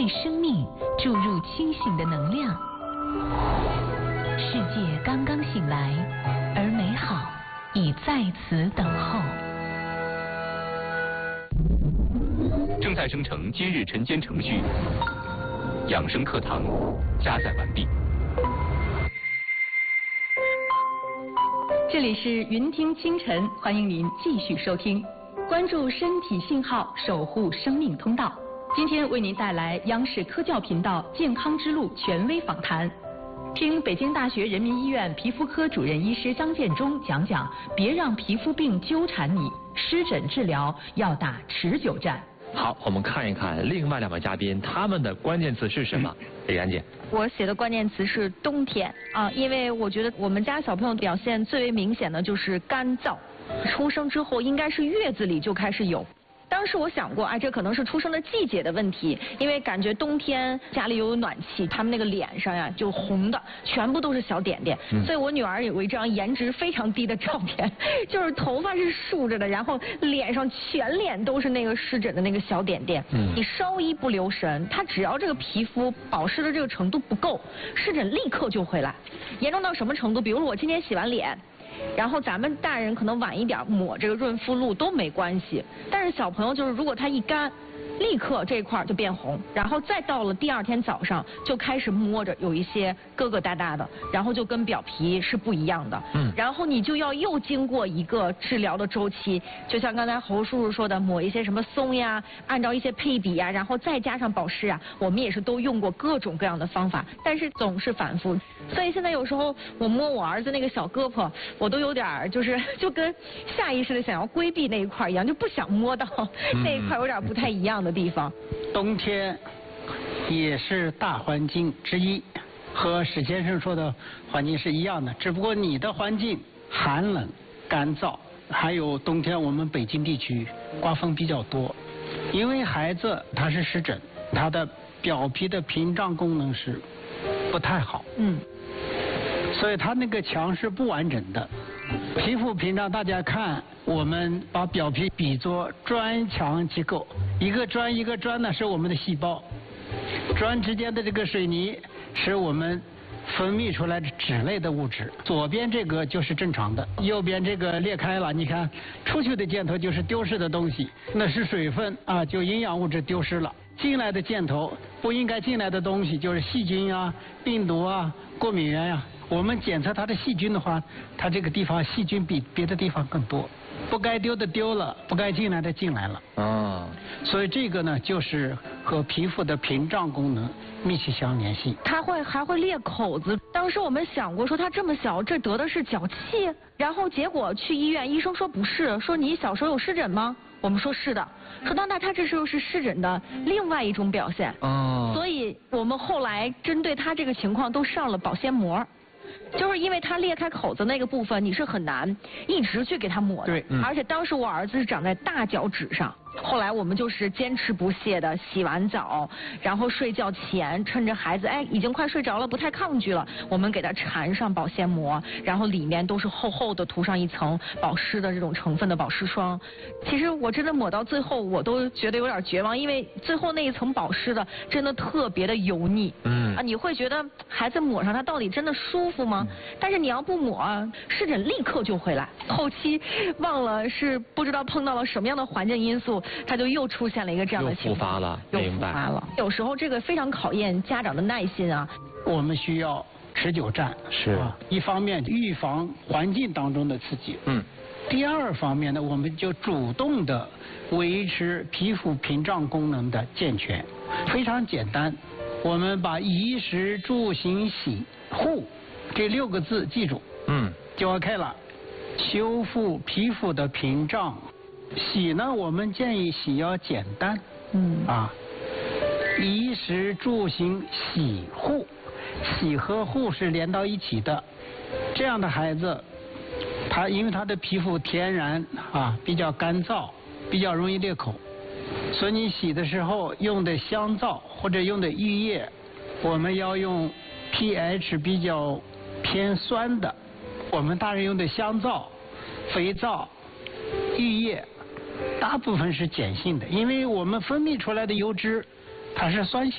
为生命注入清醒的能量。世界刚刚醒来，而美好已在此等候。 正在生成今日晨间程序，养生课堂加载完毕。 这里是云听清晨，欢迎您继续收听，关注身体信号，守护生命通道。今天为您带来央视科教频道健康之路权威访谈，听北京大学人民医院皮肤科主任医师张建中讲讲，别让皮肤病纠缠你，湿疹治疗要打持久战。 好，我们看一看另外2位嘉宾他们的关键词是什么。李然姐， 我写的关键词是冬天啊，因为我觉得我们家小朋友表现最为明显的就是干燥，出生之后应该是月子里就开始有。当时我想过，这可能是出生的季节的问题，因为感觉冬天家里有暖气，他们那个脸上呀就红的，全部都是小点点。所以我女儿有一张颜值非常低的照片，就是头发是竖着的，然后脸上全脸都是那个湿疹的那个小点点。你稍一不留神，她只要这个皮肤保湿的这个程度不够，湿疹立刻就回来。严重到什么程度？比如我今天洗完脸，然后咱们大人可能晚一点抹这个润肤露都没关系，但是小朋友就是如果他一干，立刻这一块就变红，然后再到了第2天早上就开始摸着有一些疙疙瘩瘩的，然后就跟表皮是不一样的。然后你就要又经过一个治疗的周期，就像刚才侯叔叔说的，抹一些什么松呀，按照一些配比呀，然后再加上保湿啊，我们也是都用过各种各样的方法，但是总是反复。所以现在有时候我摸我儿子那个小胳膊，我都有点就跟下意识的想要规避那一块一样，就不想摸到那一块有点不太一样的地方。 冬天也是大环境之一，和史先生说的环境是一样的，只不过你的环境寒冷、干燥，还有冬天我们北京地区刮风比较多，因为孩子他是湿疹，他的表皮的屏障功能是不太好，所以他那个墙是不完整的。皮肤屏障，大家看，我们把表皮比作砖墙结构，一个砖一个砖呢是我们的细胞，砖之间的这个水泥是我们分泌出来的脂类的物质，左边这个就是正常的，右边这个裂开了，你看出去的箭头就是丢失的东西，那是水分啊，就营养物质丢失了。进来的箭头不应该进来的东西就是细菌啊、病毒啊、过敏原呀。我们检测它的细菌的话，它这个地方细菌比别的地方更多，不该丢的丢了，不该进来的进来了。所以这个呢，就是和皮肤的屏障功能密切相联系。 它还会裂口子。当时我们想过说它这么小，这得的是脚气，然后结果去医院，医生说不是，说你小时候有湿疹吗？我们说是的，说那他这时候是湿疹的另外一种表现。所以我们后来针对他这个情况都上了保鲜膜。就是因为它裂开口子那个部分，你是很难一直去给它抹的。对，而且当时我儿子是长在大脚趾上，后来我们就是坚持不懈的洗完澡，然后睡觉前趁着孩子已经快睡着了，不太抗拒了，我们给他缠上保鲜膜，然后里面都是厚厚的涂上一层保湿的这种成分的保湿霜。其实我真的抹到最后，我都觉得有点绝望，因为最后那一层保湿的真的特别的油腻。你会觉得孩子抹上它到底真的舒服吗？但是你要不抹，湿疹立刻就回来。后期忘了是不知道碰到了什么样的环境因素，它就又出现了一个这样的情况， 又复发了。明白了。 有时候这个非常考验家长的耐心啊。 我们需要持久战， 是一方面预防环境当中的刺激，第二方面呢，我们就主动的维持皮肤屏障功能的健全。非常简单，我们把衣食住行洗护这6个字记住，就 OK 了。修复皮肤的屏障，洗呢，我们建议洗要简单，衣食住行洗护，洗和护是连到一起的。这样的孩子，他因为他的皮肤天然比较干燥，比较容易裂口，所以你洗的时候用的香皂或者用的浴液，我们要用 pH 比较偏酸的。我们大人用的香皂、肥皂、浴液，大部分是碱性的，因为我们分泌出来的油脂它是酸性。